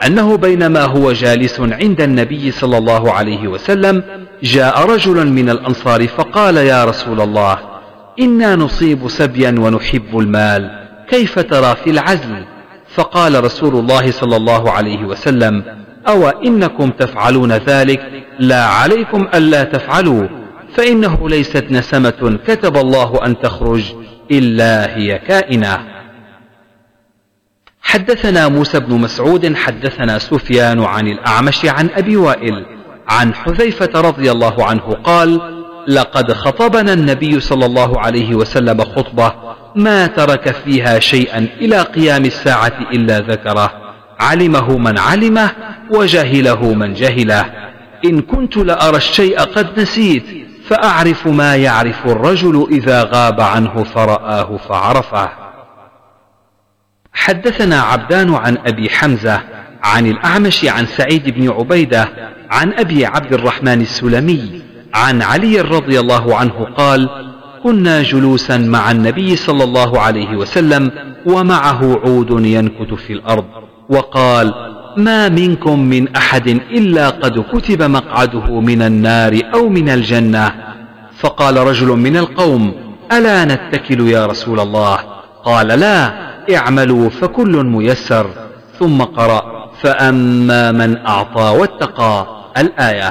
أنه بينما هو جالس عند النبي صلى الله عليه وسلم جاء رجل من الأنصار فقال: يا رسول الله، إنا نصيب سبيا ونحب المال، كيف ترى في العزل؟ فقال رسول الله صلى الله عليه وسلم: أو إنكم تفعلون ذلك؟ لا عليكم ألا تفعلوا، فإنه ليست نسمة كتب الله أن تخرج إلا هي كائنة. حدثنا موسى بن مسعود حدثنا سفيان عن الأعمش عن أبي وائل عن حذيفة رضي الله عنه قال: لقد خطبنا النبي صلى الله عليه وسلم خطبة ما ترك فيها شيئا إلى قيام الساعة إلا ذكره، علمه من علمه وجهله من جهله. إن كنت لأرى الشيء قد نسيت، فأعرف ما يعرف الرجل إذا غاب عنه فرآه فعرفه. حدثنا عبدان عن أبي حمزة عن الأعمش عن سعيد بن عبيدة عن أبي عبد الرحمن السلمي عن علي رضي الله عنه قال: كنا جلوسا مع النبي صلى الله عليه وسلم ومعه عود ينكت في الأرض، وقال: ما منكم من أحد إلا قد كتب مقعده من النار أو من الجنة. فقال رجل من القوم: ألا نتكل يا رسول الله؟ قال: لا، اعملوا فكل ميسر. ثم قرأ: فأما من أعطى واتقى، الآية.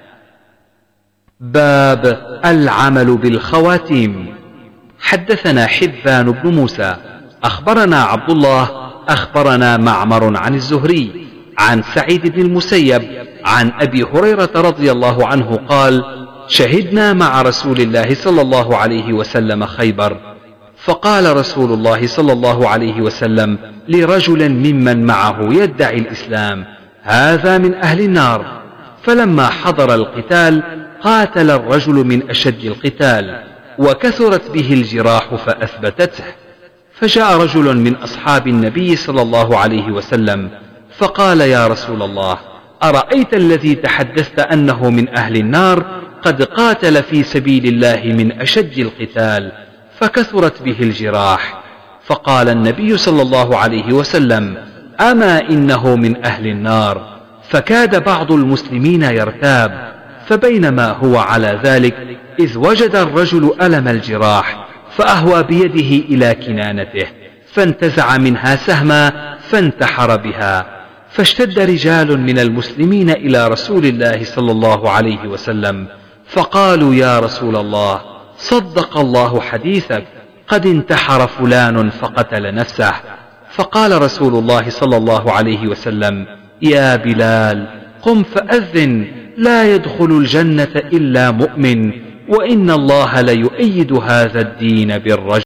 باب العمل بالخواتيم. حدثنا حبان بن موسى أخبرنا عبد الله أخبرنا معمر عن الزهري عن سعيد بن المسيب عن أبي هريرة رضي الله عنه قال: شهدنا مع رسول الله صلى الله عليه وسلم خيبر، فقال رسول الله صلى الله عليه وسلم لرجل ممن معه يدعي الإسلام: هذا من أهل النار. فلما حضر القتال قاتل الرجل من أشد القتال، وكثرت به الجراح فأثبتته. فجاء رجل من أصحاب النبي صلى الله عليه وسلم فقال: يا رسول الله، أرأيت الذي تحدثت أنه من أهل النار قد قاتل في سبيل الله من أشد القتال فكثرت به الجراح؟ فقال النبي صلى الله عليه وسلم: أما إنه من أهل النار. فكاد بعض المسلمين يرتاب، فبينما هو على ذلك إذ وجد الرجل ألم الجراح، فأهوى بيده إلى كنانته فانتزع منها سهما فانتحر بها. فاشتد رجال من المسلمين إلى رسول الله صلى الله عليه وسلم فقالوا: يا رسول الله، صدق الله حديثك، قد انتحر فلان فقتل نفسه. فقال رسول الله صلى الله عليه وسلم: يا بلال، قم فأذن، لا يدخل الجنة إلا مؤمن، وإن الله ليؤيد هذا الدين بالرجل.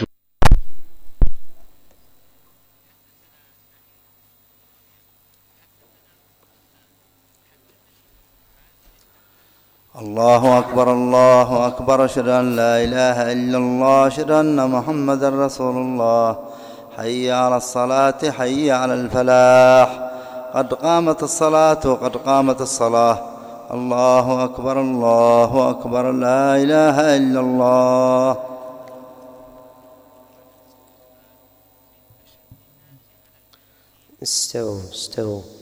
الله أكبر الله أكبر، أشهد أن لا إله إلا الله، أشهد أن محمدا رسول الله. حي على الصلاة، حي على الفلاح، قد قامت الصلاة قد قامت الصلاة. الله أكبر الله أكبر، لا إله إلا الله. استووا استووا.